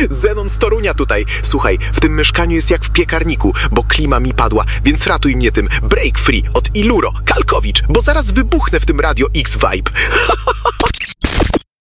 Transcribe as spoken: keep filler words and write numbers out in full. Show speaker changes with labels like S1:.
S1: Zenon z Torunia tutaj. Słuchaj, w tym mieszkaniu jest jak w piekarniku, bo klima mi padła, więc ratuj mnie tym. Break Free od Iluro, Kalkowicz, bo zaraz wybuchnę w tym Radio X Vibe.